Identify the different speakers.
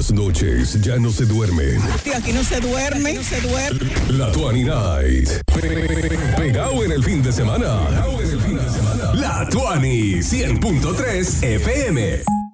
Speaker 1: las noches ya no se duermen.
Speaker 2: Aquí no se duerme.
Speaker 1: La 20 Night. Pegado en el fin de semana. La 20 100.3 FM.